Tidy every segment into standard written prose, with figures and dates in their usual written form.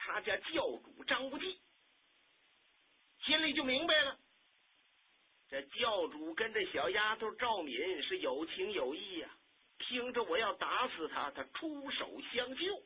他家教主张无忌，心里就明白了，这教主跟这小丫头赵敏是有情有义呀，听着我要打死他，他出手相救。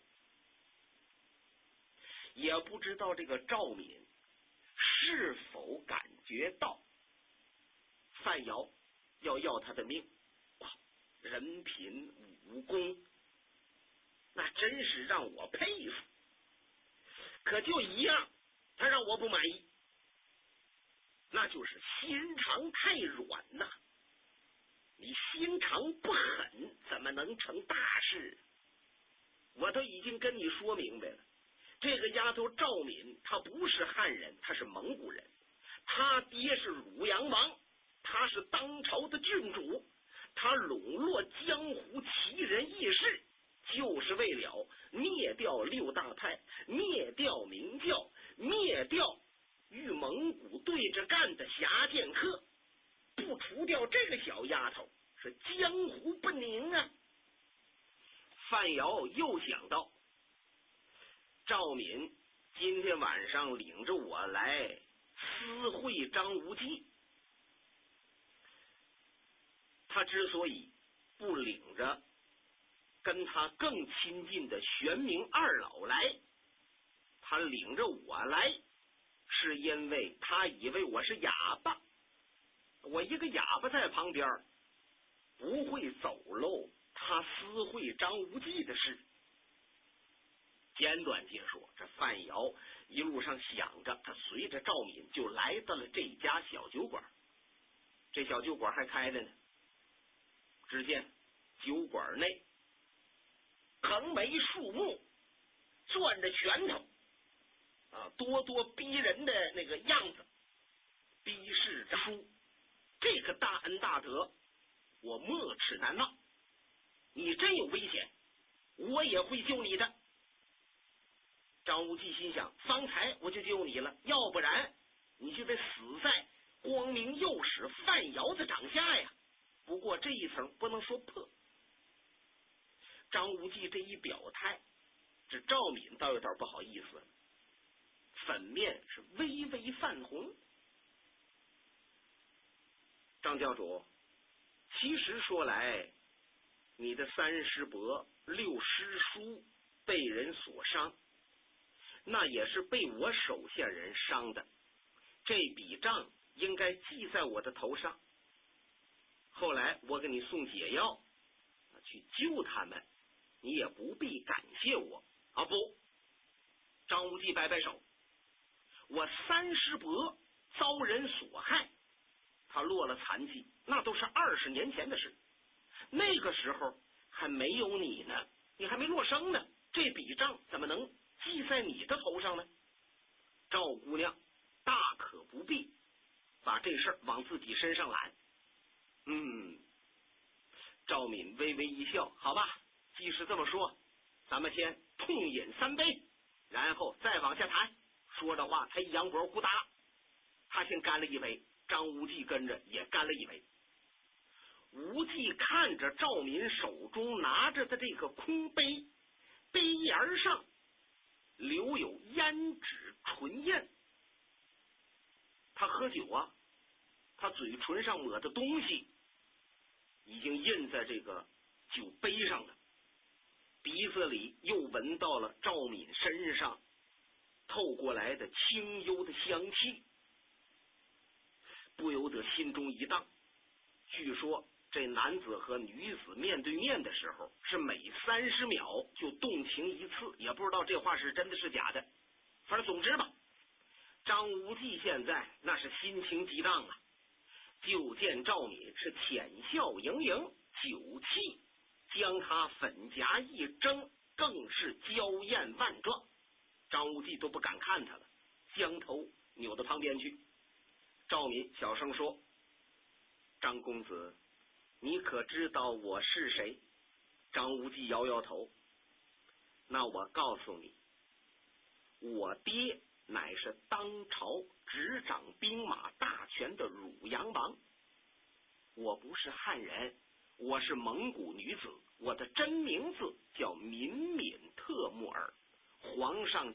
也不知道这个赵敏是否感觉到范瑶要他的命，人品武功那真是让我佩服，可就一样他让我不满意，那就是心肠太软呐。你心肠不狠怎么能成大事？我都已经跟你说明白了，这个丫头赵敏她不是汉人，她是蒙古人，她爹是汝阳王，她是当朝的郡主，她笼络江湖奇人异士，就是为了灭掉六大派，灭掉明教，灭掉与蒙古对着干的侠剑客，不除掉这个小丫头，是江湖不宁啊。范瑶又想到，赵敏今天晚上领着我来私会张无忌，他之所以不领着跟他更亲近的玄冥二老来，他领着我来是因为他以为我是哑巴，我一个哑巴在旁边不会走漏他私会张无忌的事。简短截说，这范瑶一路上想着，他随着赵敏就来到了这家小酒馆。这小酒馆还开着呢，只见酒馆内横眉竖目，攥着拳头咄咄逼人的那个样子，逼视着书，这个大恩大德我没齿难忘，你真有危险我也会救你的。张无忌心想，方才我就救你了，要不然你就得死在光明右使范瑶的掌下呀。不过这一层不能说破。张无忌这一表态，这赵敏倒有点不好意思了，粉面是微微泛红。张教主，其实说来，你的三师伯六师叔被人所伤，那也是被我手下人伤的，这笔账应该记在我的头上。后来我给你送解药去救他们，你也不必感谢我啊！不，张无忌摆摆手，我三师伯遭人所害，他落了残疾，那都是20年前的事，那个时候还没有你呢，你还没落生呢，这笔账怎么能记在你的头上呢？赵姑娘大可不必把这事儿往自己身上揽。赵敏微微一笑，好吧，既是这么说，咱们先痛饮3杯，然后再往下谈。说着话，他一扬脖，呼哒，他先干了一杯，张无忌跟着也干了一杯。无忌看着赵敏手中拿着的这个空杯，杯沿上留有胭脂唇印，他喝酒啊，他嘴唇上抹的东西已经印在这个酒杯上了，鼻子里又闻到了赵敏身上透过来的清幽的香气，不由得心中一荡。据说这男子和女子面对面的时候是每30秒就动情一次，也不知道这话是真的是假的，反正总之吧，张无忌现在那是心情激荡啊。就见赵敏是浅笑盈盈，酒气将他粉颊一蒸，更是娇艳万状。张无忌都不敢看他了，将头扭到旁边去。赵敏小声说，张公子，你可知道我是谁？张无忌摇摇头，那我告诉你，我爹乃是当朝执掌兵马大权的汝阳王，我不是汉人，我是蒙古女子，我的真名字叫敏敏特木尔，皇上